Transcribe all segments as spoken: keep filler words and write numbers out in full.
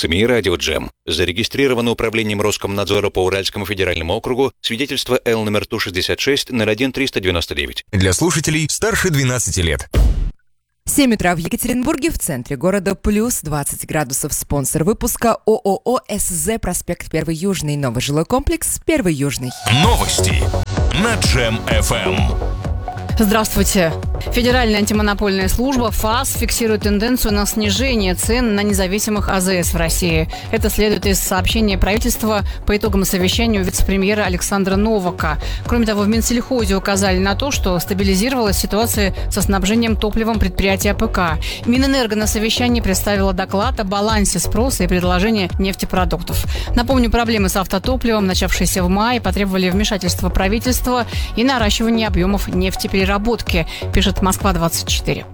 СМИ «Радио Джем». Зарегистрировано управлением Роскомнадзора по Уральскому федеральному округу свидетельство Л номер Ту шестьдесят шесть ноль один триста девяносто девять. Для слушателей старше двенадцати лет. семь утра в Екатеринбурге, в центре города, плюс двадцать градусов. Спонсор выпуска ООО СЗ, проспект Первый Южный, новый жилой комплекс Первый Южный. Новости на Джем эф эм. Здравствуйте. Федеральная антимонопольная служба ФАС фиксирует тенденцию на снижение цен на независимых А Зэ Эс в России. Это следует из сообщения правительства по итогам совещания у вице-премьера Александра Новака. Кроме того, в Минсельхозе указали на то, что стабилизировалась ситуация со снабжением топливом предприятия А Пэ Ка. Минэнерго на совещании представила доклад о балансе спроса и предложения нефтепродуктов. Напомню, проблемы с автотопливом, начавшиеся в мае, потребовали вмешательства правительства и наращивания объемов нефтепереработки, пишет Москва двадцать четыре.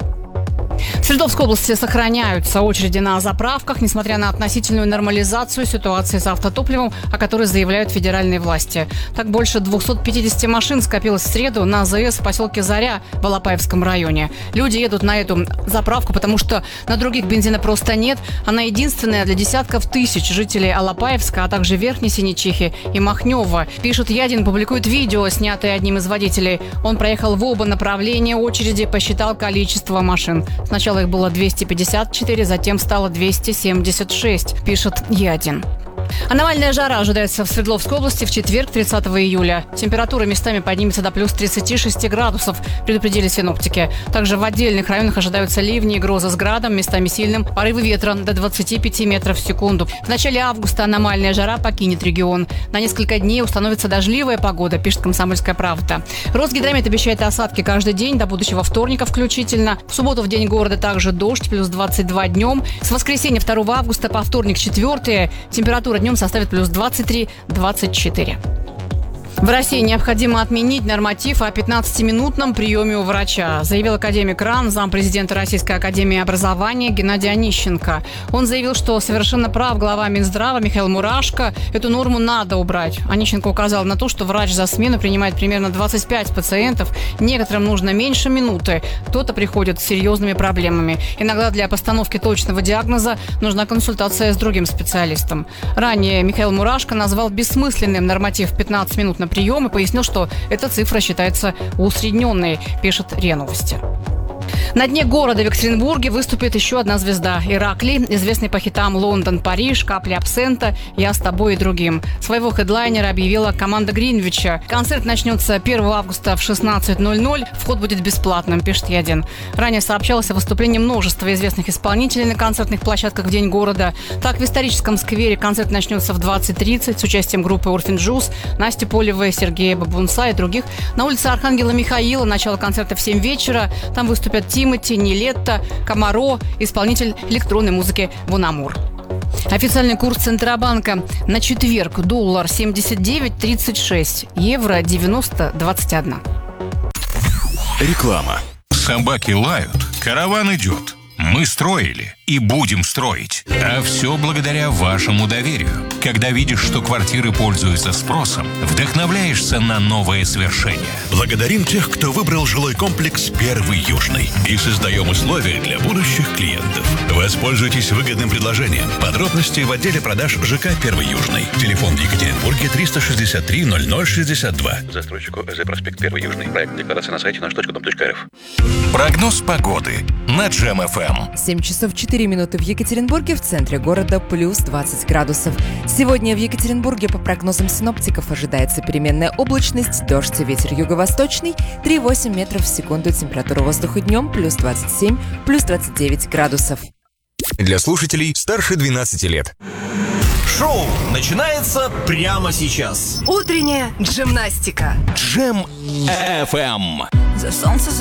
В Свердловской области сохраняются очереди на заправках, несмотря на относительную нормализацию ситуации с автотопливом, о которой заявляют федеральные власти. Так, больше двухсот пятидесяти машин скопилось в среду на А Зэ Эс в поселке Заря в Алапаевском районе. Люди едут на эту заправку, потому что на других бензина просто нет. Она единственная для десятков тысяч жителей Алапаевска, а также Верхней Синечихи и Махнева. Пишет Ядин, публикует видео, снятое одним из водителей. Он проехал в оба направления очереди, посчитал количество машин. Сначала их было двести пятьдесят четыре, затем стало двести семьдесят шесть, пишет Ядин. Аномальная жара ожидается в Свердловской области в четверг, тридцатого июля. Температура местами поднимется до плюс тридцати шести градусов, предупредили синоптики. Также в отдельных районах ожидаются ливни и грозы с градом, местами сильным, порывы ветра до двадцати пяти метров в секунду. В начале августа аномальная жара покинет регион. На несколько дней установится дождливая погода, пишет «Комсомольская правда». Росгидромет обещает осадки каждый день до будущего вторника включительно. В субботу в день города также дождь, плюс двадцать два днем. С воскресенья второго августа по вторник четвёртого температура днем составит плюс двадцать три - двадцать четыре. В России необходимо отменить норматив о пятнадцатиминутном приеме у врача, заявил академик РАН, зампрезидента Российской академии образования Геннадий Онищенко. Он заявил, что совершенно прав глава Минздрава Михаил Мурашко. Эту норму надо убрать. Онищенко указал на то, что врач за смену принимает примерно двадцать пять пациентов. Некоторым нужно меньше минуты. Кто-то приходит с серьезными проблемами. Иногда для постановки точного диагноза нужна консультация с другим специалистом. Ранее Михаил Мурашко назвал бессмысленным норматив пятнадцать минут на прием и пояснил, что эта цифра считается усредненной, пишет РИА Новости. На дне города в Екатеринбурге выступит еще одна звезда – Иракли, известный по хитам «Лондон», «Париж», «Капли абсента», «Я с тобой» и другим. Своего хедлайнера объявила команда Гринвича. Концерт начнется первого августа в шестнадцать ноль ноль. Вход будет бесплатным, пишет Ядин. Ранее сообщалось о выступлении множества известных исполнителей на концертных площадках в день города. Так, в историческом сквере концерт начнется в двадцать тридцать с участием группы «Урфин Джюс», Насти Полевой, Сергея Бабунца и других. На улице Архангела Михаила начало концерта в семь вечера. Там выступят Тимати, Нилетто, Комаро, исполнитель электронной музыки Вунамур. Официальный курс Центробанка на четверг: доллар семьдесят девять тридцать шесть, евро девяносто двадцать один. Реклама. Собаки лают, караван идет. Мы строили и будем строить. А все благодаря вашему доверию. Когда видишь, что квартиры пользуются спросом, вдохновляешься на новые свершения. Благодарим тех, кто выбрал жилой комплекс «Первый Южный». И создаем условия для будущих клиентов. Воспользуйтесь выгодным предложением. Подробности в отделе продаж ЖК «Первый Южный». Телефон в Екатеринбурге триста шестьдесят три ноль ноль шестьдесят два. Застройщику ЭЗ проспект Первый Южный. Проект декларации на сайте наш точка дом точка эр эф. Прогноз погоды на Джем эф эм. семь часов четыре минуты в Екатеринбурге, в центре города, плюс двадцать градусов. Сегодня в Екатеринбурге по прогнозам синоптиков ожидается переменная облачность, дождь и ветер юго-восточный, три целых восемь десятых метров в секунду, температура воздуха днем плюс двадцать семь, плюс двадцать девять градусов. Для слушателей старше двенадцати лет. Шоу начинается прямо сейчас. Утренняя гимнастика. Джем эф эм. За солнце